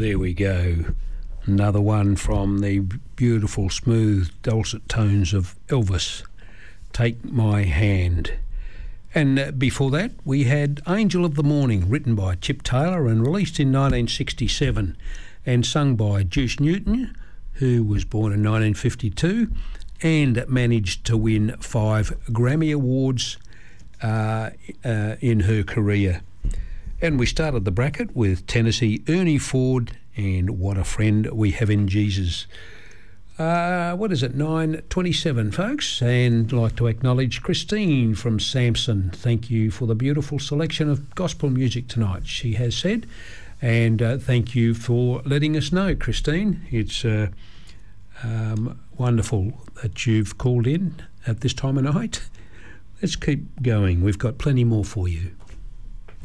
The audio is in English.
There we go. Another one from the beautiful, smooth, dulcet tones of Elvis. Take My Hand. And before that, we had Angel of the Morning, written by Chip Taylor and released in 1967 and sung by Juice Newton, who was born in 1952 and managed to win 5 Grammy Awards in her career. And we started the bracket with Tennessee Ernie Ford and What a Friend We Have in Jesus. 9:27, folks, and I'd like to acknowledge Christine from Samson. Thank you for the beautiful selection of gospel music tonight, she has said, and thank you for letting us know, Christine. It's wonderful that you've called in at this time of night. Let's keep going. We've got plenty more for you.